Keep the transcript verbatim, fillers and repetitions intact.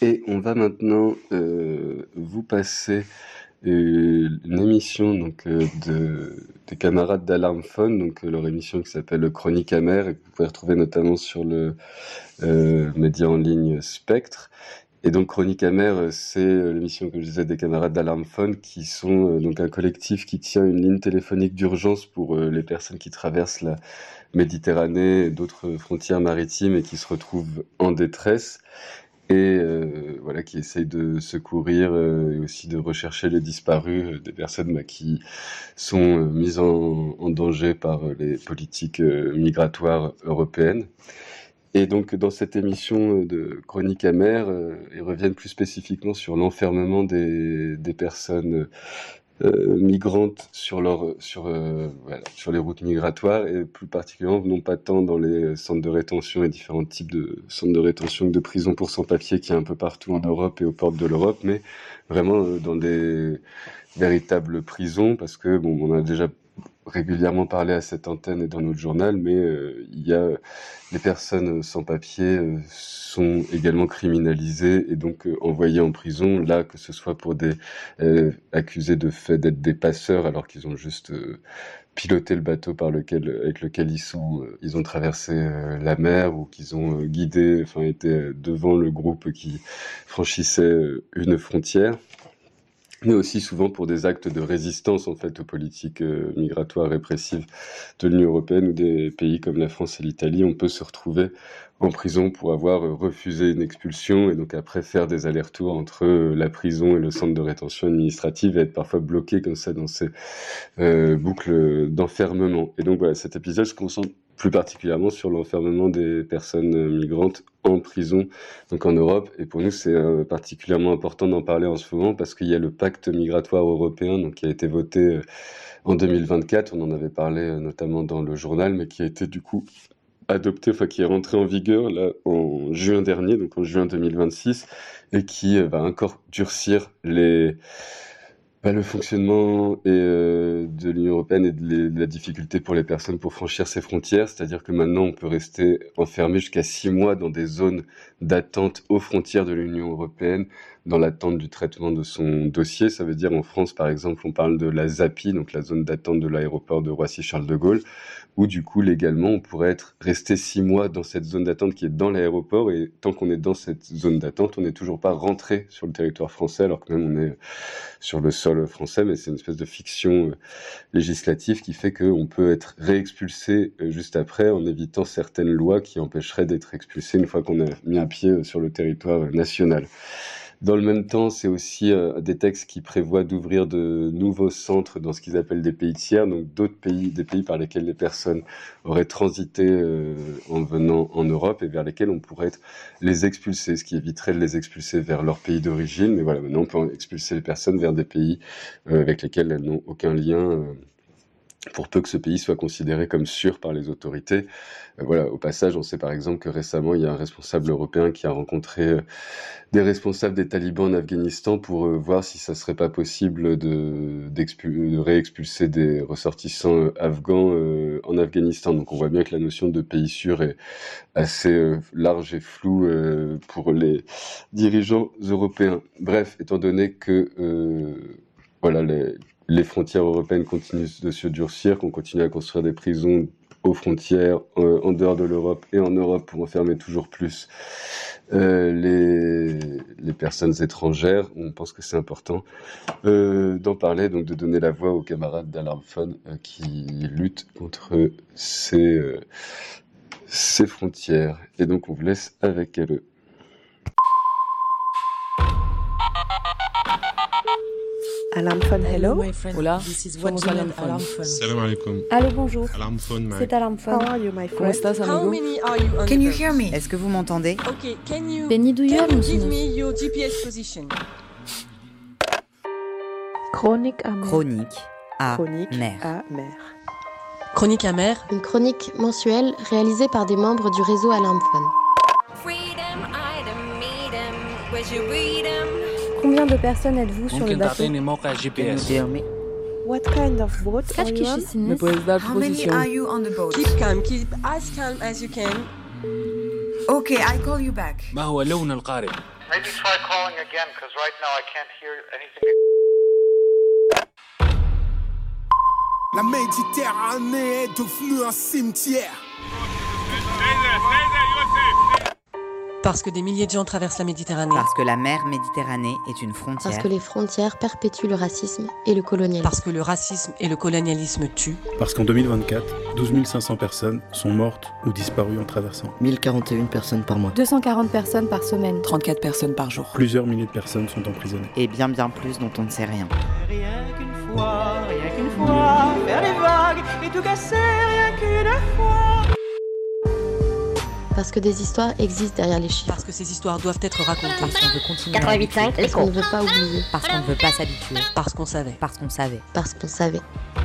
Et on va maintenant euh, vous passer euh, une émission donc euh, de, des camarades d'Alarm Phone, donc euh, leur émission qui s'appelle Chronique amère et que vous pouvez retrouver notamment sur le euh, média en ligne Spectre. Et donc Chronique amère, c'est l'émission que je disais des camarades d'Alarm Phone, qui sont euh, donc un collectif qui tient une ligne téléphonique d'urgence pour euh, les personnes qui traversent la Méditerranée et d'autres frontières maritimes et qui se retrouvent en détresse. Et euh, voilà, qui essaye de secourir euh, et aussi de rechercher les disparus, euh, des personnes bah, qui sont euh, mises en, en danger par euh, les politiques euh, migratoires européennes. Et donc dans cette émission de Chronique amère, euh, ils reviennent plus spécifiquement sur l'enfermement des, des personnes euh, migrantes sur leur sur euh, voilà, sur les routes migratoires, et plus particulièrement non pas tant dans les centres de rétention et différents types de centres de rétention que de prisons pour sans-papiers qu'il y a un peu partout en Europe et aux portes de l'Europe, mais vraiment euh, dans des véritables prisons, parce que bon, on a déjà régulièrement parlé à cette antenne et dans notre journal, mais euh, il y a les personnes sans papier euh, sont également criminalisées et donc euh, envoyées en prison, là que ce soit pour des euh, accusés de fait d'être des passeurs alors qu'ils ont juste euh, piloté le bateau par lequel avec lequel ils sont euh, ils ont traversé euh, la mer, ou qu'ils ont euh, guidé, enfin été devant le groupe qui franchissait euh, une frontière, mais aussi souvent pour des actes de résistance en fait aux politiques euh, migratoires répressives de l'Union européenne ou des pays comme la France et l'Italie. On peut se retrouver en prison pour avoir euh, refusé une expulsion et donc après faire des allers-retours entre euh, la prison et le centre de rétention administrative et être parfois bloqué comme ça dans ces euh, boucles d'enfermement. Et donc voilà, cet épisode se concentre plus particulièrement sur l'enfermement des personnes euh, migrantes en prison, donc en Europe. Et pour nous, c'est euh, particulièrement important d'en parler en ce moment parce qu'il y a le pacte migratoire européen, donc qui a été voté euh, en deux mille vingt-quatre. On en avait parlé euh, notamment dans le journal, mais qui a été du coup adopté, enfin qui est rentré en vigueur là en juin dernier, donc en juin deux mille vingt-six, et qui euh, va encore durcir les Bah, le fonctionnement et, euh, de l'Union européenne et de, les, de la difficulté pour les personnes pour franchir ses frontières, c'est-à-dire que maintenant on peut rester enfermé jusqu'à six mois dans des zones d'attente aux frontières de l'Union européenne, dans l'attente du traitement de son dossier. Ça veut dire en France par exemple, on parle de la ZAPI, donc la zone d'attente de l'aéroport de Roissy-Charles de Gaulle, où du coup légalement on pourrait être resté six mois dans cette zone d'attente qui est dans l'aéroport, et tant qu'on est dans cette zone d'attente, on n'est toujours pas rentré sur le territoire français, alors que même on est sur le sol français, mais c'est une espèce de fiction euh, législative qui fait qu'on peut être réexpulsé euh, juste après, en évitant certaines lois qui empêcheraient d'être expulsé une fois qu'on a mis un pied euh, sur le territoire euh, national. Dans le même temps, c'est aussi euh, des textes qui prévoient d'ouvrir de nouveaux centres dans ce qu'ils appellent des pays tiers, donc d'autres pays, des pays par lesquels les personnes auraient transité euh, en venant en Europe et vers lesquels on pourrait être les expulser, ce qui éviterait de les expulser vers leur pays d'origine. Mais voilà, maintenant on peut expulser les personnes vers des pays euh, avec lesquels elles n'ont aucun lien, euh, pour peu que ce pays soit considéré comme sûr par les autorités. Euh, voilà, au passage, on sait par exemple que récemment, il y a un responsable européen qui a rencontré euh, des responsables des talibans en Afghanistan pour euh, voir si ça serait pas possible de, de réexpulser des ressortissants euh, afghans euh, en Afghanistan. Donc on voit bien que la notion de pays sûr est assez euh, large et floue euh, pour les dirigeants européens. Bref, étant donné que euh, voilà, les, les frontières européennes continuent de se durcir, qu'on continue à construire des prisons aux frontières, euh, en dehors de l'Europe et en Europe pour enfermer toujours plus euh, les, les personnes étrangères, on pense que c'est important euh, d'en parler, donc de donner la voix aux camarades d'Alarm Phone euh, qui luttent contre ces, euh, ces frontières. Et donc on vous laisse avec elle. Alarm Phone, hello. Hola, This is somos Wajid Alarm Alarm Phone. Phone. Salam alaikum. Allô, bonjour. Alarm Phone, Mike. C'est Alarm Phone. How are you, my ¿Cómo friend? estás, How amigo? many are you on Can the you boat? hear me? Est-ce que vous m'entendez? Okay, can you Beni duyuyor can you give musunuz? me your G P S position? Chronique amère. Chronique à Chronique mer. amère. Chronique amère. Une chronique mensuelle réalisée par des membres du réseau Alarm Phone. Combien de personnes êtes-vous sur le ممكن bateau? تعطيني موقع جي بي اس What kind of boat Kaç are you on? ¿Me kişisiniz? puedes dar tu How many posición? are you on the boat? Keep calm, keep as calm as you can. Okay, I call you back. ما هو لون القارب؟ Maybe try calling again, because right now I can't hear anything. La Méditerranée est devenue un cimetière. Parce que des milliers de gens traversent la Méditerranée. Parce que la mer Méditerranée est une frontière. Parce que les frontières perpétuent le racisme et le colonialisme. Parce que le racisme et le colonialisme tuent. Parce qu'en deux mille vingt-quatre, douze mille cinq cents personnes sont mortes ou disparues en traversant. mille quarante et une personnes par mois. deux cent quarante personnes par semaine. trente-quatre personnes par jour. Plusieurs milliers de personnes sont emprisonnées. Et bien bien plus dont on ne sait rien. Rien qu'une fois, rien qu'une fois, faire des vagues et tout casser, rien qu'une fois. Parce que des histoires existent derrière les chiffres. Parce que ces histoires doivent être racontées. Parce qu'on veut continuer. quatre-vingt-huit virgule cinq, Parce qu'on ne veut pas oublier. Parce qu'on ne veut pas s'habituer. Parce qu'on savait. Parce qu'on savait. Parce qu'on savait.